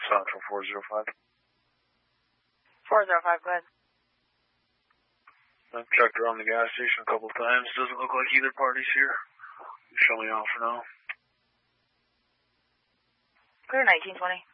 Central 405. 405, go ahead. I've checked around the gas station a couple of times. Doesn't look like either party's here. Show me off for now. Clear 1920.